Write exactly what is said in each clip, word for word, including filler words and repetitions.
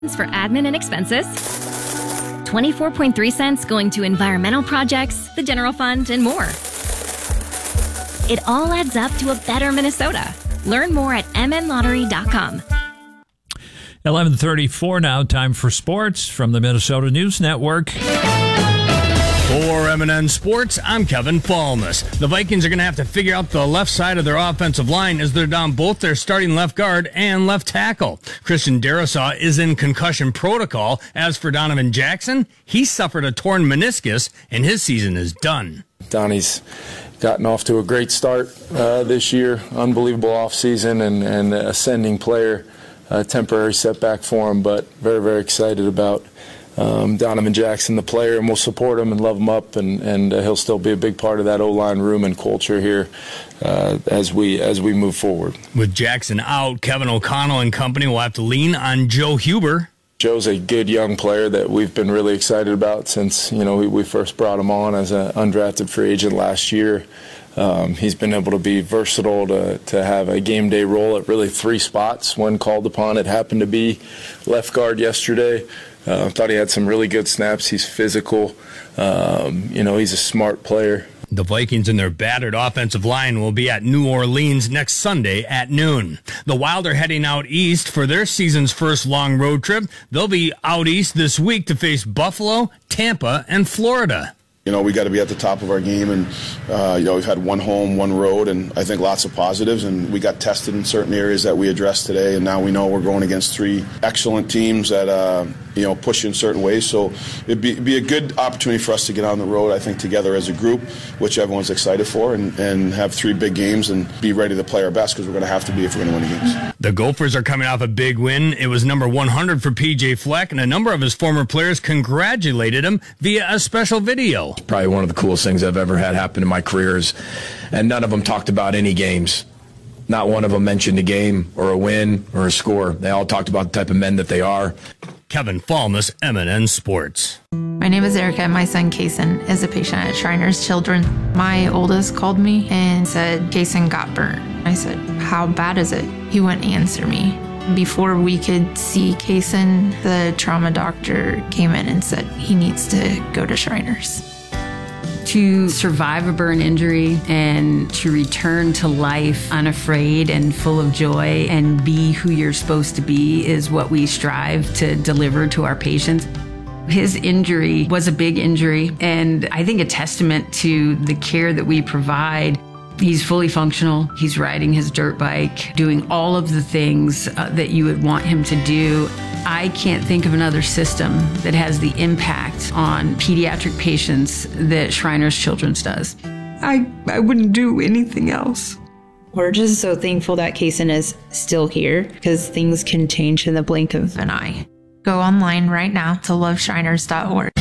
For admin and expenses, twenty-four point three cents going to environmental projects, the general fund, and more. It all adds up to a better Minnesota. Learn more at m n lottery dot com. eleven thirty-four now, time for sports from the Minnesota News Network. For M and N Sports, I'm Kevin Falness. The Vikings are going to have to figure out the left side of their offensive line as they're down both their starting left guard and left tackle. Christian Darrisaw is in concussion protocol. As for Donovan Jackson, he suffered a torn meniscus and his season is done. Donnie's gotten off to a great start uh, this year. Unbelievable offseason and, and ascending player. A temporary setback for him, but very, very excited about Um, Donovan Jackson, the player, and we'll support him and love him up, and, and uh, he'll still be a big part of that O-line room and culture here uh, as we as we move forward. With Jackson out, Kevin O'Connell and company will have to lean on Joe Huber. Joe's a good young player that we've been really excited about since you know we, we first brought him on as an undrafted free agent last year. Um, he's been able to be versatile to, to have a game day role at really three spots when called upon. It happened to be left guard yesterday. I uh, thought he had some really good snaps. He's physical. Um, you know, he's a smart player. The Vikings and their battered offensive line will be at New Orleans next Sunday at noon. The Wild are heading out east for their season's first long road trip. They'll be out east this week to face Buffalo, Tampa, and Florida. You know, we got to be at the top of our game, and, uh, you know, we've had one home, one road, and I think lots of positives, and we got tested in certain areas that we addressed today, and now we know we're going against three excellent teams that, uh, you know, push in certain ways, so it'd be, it'd be a good opportunity for us to get on the road, I think, together as a group, which everyone's excited for, and, and have three big games and be ready to play our best, because we're going to have to be if we're going to win the games. The Gophers are coming off a big win. It was number one hundred for P J Fleck, and a number of his former players congratulated him via a special video. Probably one of the coolest things I've ever had happen in my careers, and none of them talked about any games. Not one of them mentioned a game or a win or a score. They all talked about the type of men that they are. Kevin Falness, M and N Sports. My name is Erica. My son, Kason, is a patient at Shriners Children. My oldest called me and said, Kason got burnt. I said, how bad is it? He wouldn't answer me. Before we could see Kason, the trauma doctor came in and said he needs to go to Shriners. To survive a burn injury and to return to life unafraid and full of joy and be who you're supposed to be is what we strive to deliver to our patients. His injury was a big injury, and I think a testament to the care that we provide. He's fully functional. He's riding his dirt bike, doing all of the things uh, that you would want him to do. I can't think of another system that has the impact on pediatric patients that Shriners Children's does. I, I wouldn't do anything else. We're just so thankful that Kason is still here, because things can change in the blink of an eye. Go online right now to love shriners dot org.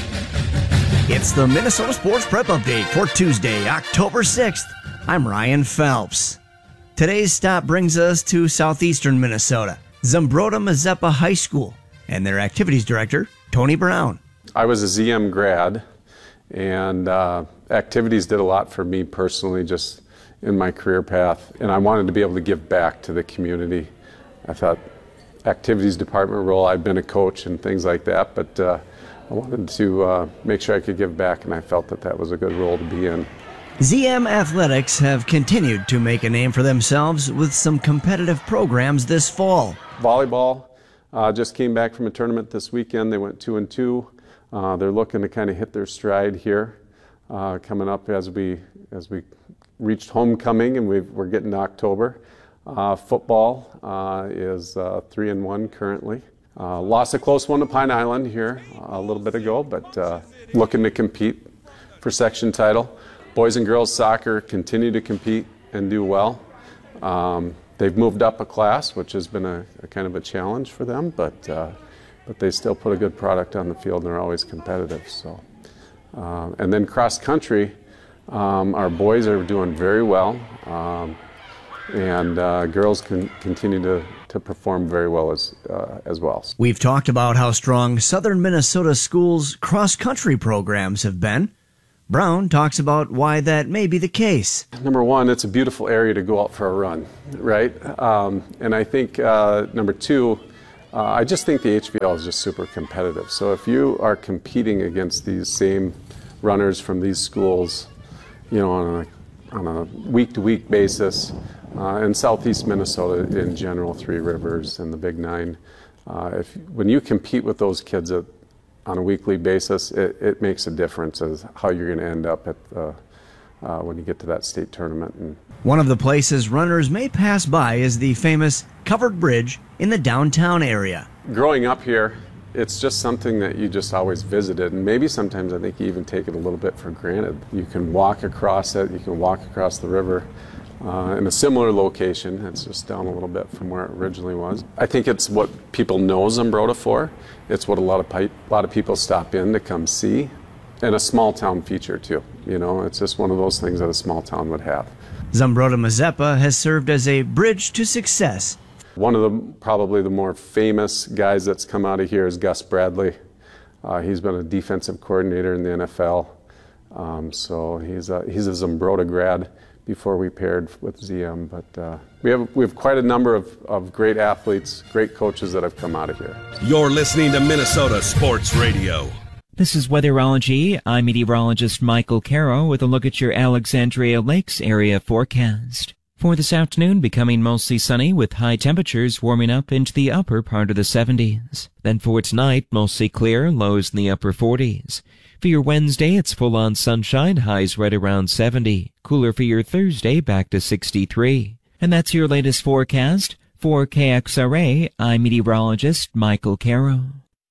It's the Minnesota Sports Prep Update for Tuesday, October sixth. I'm Ryan Phelps. Today's stop brings us to southeastern Minnesota, Zumbrota Mazeppa High School, and their activities director, Tony Brown. I was a Z M grad, and uh, activities did a lot for me personally, just in my career path, and I wanted to be able to give back to the community. I thought activities department role, I'd been a coach and things like that, but uh, I wanted to uh, make sure I could give back, and I felt that that was a good role to be in. Z M Athletics have continued to make a name for themselves with some competitive programs this fall. Volleyball uh, just came back from a tournament this weekend. They went two and two. Uh, they're looking to kind of hit their stride here, uh, coming up as we as we reached homecoming, and we've, we're getting to October. Uh, football uh, is uh, three and one currently. Uh, lost a close one to Pine Island here a little bit ago, but uh, looking to compete for section title. Boys and girls soccer continue to compete and do well. Um, they've moved up a class, which has been a, a kind of a challenge for them, but uh, but they still put a good product on the field and are always competitive. So, uh, and then cross country, um, our boys are doing very well, um, and uh, girls can continue to to perform very well as uh, as well. We've talked about how strong Southern Minnesota schools' cross country programs have been. Brown talks about why that may be the case. Number one, it's a beautiful area to go out for a run, right? Um, and I think uh, number two, Uh, I just think the H V L is just super competitive. So if you are competing against these same runners from these schools, you know, on a, on a week-to-week basis, uh, in southeast Minnesota in general, Three Rivers and the Big Nine, uh, if when you compete with those kids at, on a weekly basis, it, it makes a difference as how you're going to end up at the, uh, when you get to that state tournament. And one of the places runners may pass by is the famous covered bridge in the downtown area. Growing up here, it's just something that you just always visited, and maybe sometimes I think you even take it a little bit for granted. You can walk across it, you can walk across the river uh, in a similar location. It's just down a little bit from where it originally was. I think it's what people know Zumbrota for. It's what a lot of pipe, a lot of people stop in to come see, and a small town feature too. You know, it's just one of those things that a small town would have. Zumbrota Mazeppa has served as a bridge to success. One of the probably the more famous guys that's come out of here is Gus Bradley. Uh, he's been a defensive coordinator in the N F L, um, so he's a, he's a Zumbrota grad before we paired with Z M. But uh, we have we have quite a number of, of great athletes, great coaches that have come out of here. You're listening to Minnesota Sports Radio. This is Weatherology. I'm meteorologist Michael Caro with a look at your Alexandria Lakes area forecast. For this afternoon, becoming mostly sunny with high temperatures warming up into the upper part of the seventies. Then for tonight, mostly clear, lows in the upper forties. For your Wednesday, it's full-on sunshine, highs right around seventy. Cooler for your Thursday, back to sixty-three. And that's your latest forecast. For K X R A, I'm meteorologist Michael Caro.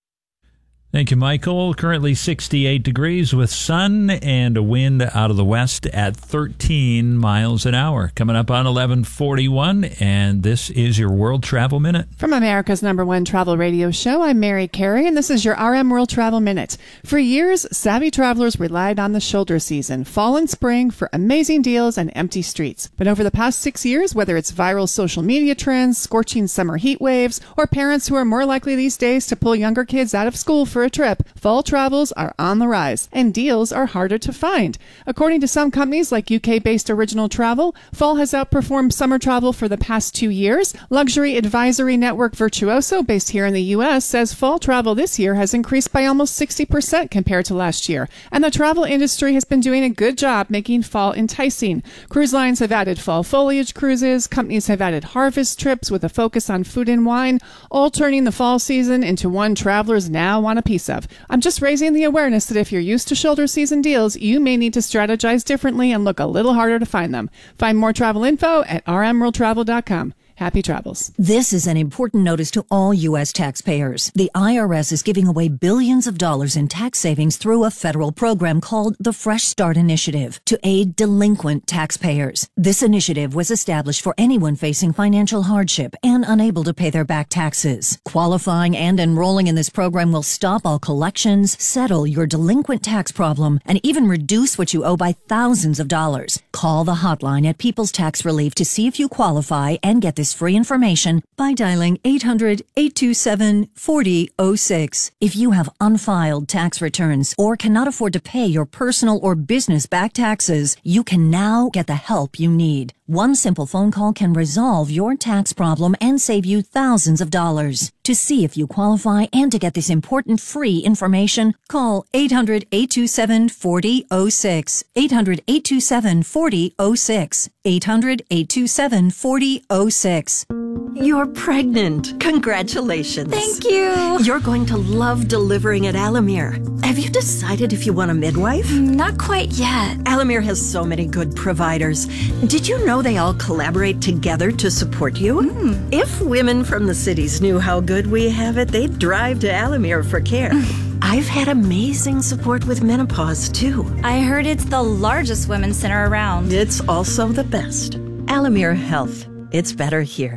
Thank you, Michael. Currently sixty-eight degrees with sun and a wind out of the west at thirteen miles an hour. Coming up on eleven forty-one, and this is your World Travel Minute. From America's number one travel radio show, I'm Mary Carey, and this is your R M World Travel Minute. For years, savvy travelers relied on the shoulder season, fall and spring, for amazing deals and empty streets. But over the past six years, whether it's viral social media trends, scorching summer heat waves, or parents who are more likely these days to pull younger kids out of school for a trip, fall travels are on the rise, and deals are harder to find. According to some companies like U K-based Original Travel, fall has outperformed summer travel for the past two years. Luxury advisory network Virtuoso, based here in the U S, says fall travel this year has increased by almost sixty percent compared to last year, and the travel industry has been doing a good job making fall enticing. Cruise lines have added fall foliage cruises, companies have added harvest trips with a focus on food and wine, all turning the fall season into one travelers now want a piece of. I'm just raising the awareness that if you're used to shoulder season deals, you may need to strategize differently and look a little harder to find them. Find more travel info at r m world travel dot com. Happy travels. This is an important notice to all U S taxpayers. The I R S is giving away billions of dollars in tax savings through a federal program called the Fresh Start Initiative to aid delinquent taxpayers. This initiative was established for anyone facing financial hardship and unable to pay their back taxes. Qualifying and enrolling in this program will stop all collections, settle your delinquent tax problem, and even reduce what you owe by thousands of dollars. Call the hotline at People's Tax Relief to see if you qualify and get this free information by dialing eight hundred, eight two seven, four zero zero six. If you have unfiled tax returns or cannot afford to pay your personal or business back taxes, you can now get the help you need. One simple phone call can resolve your tax problem and save you thousands of dollars. To see if you qualify and to get this important free information, call eight hundred, eight two seven, four zero zero six. eight hundred, eight two seven, four zero zero six. eight hundred, eight two seven, four zero zero six. You're pregnant. Congratulations. Thank you. You're going to love delivering at Alamere. Have you decided if you want a midwife? Not quite yet. Alamere has so many good providers. Did you know they all collaborate together to support you? Mm. If women from the cities knew how good we have it, they'd drive to Alamere for care. I've had amazing support with menopause, too. I heard it's the largest women's center around. It's also the best. Alamere Health. It's better here.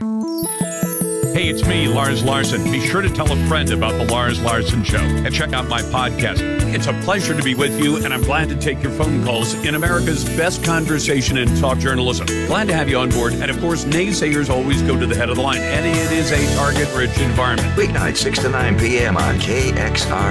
Hey, it's me, Lars Larson. Be sure to tell a friend about the Lars Larson Show and check out my podcast. It's a pleasure to be with you, and I'm glad to take your phone calls in America's best conversation and talk journalism. Glad to have you on board. And, of course, naysayers always go to the head of the line, and it is a target-rich environment. Weeknight, six to nine p.m. on K X R.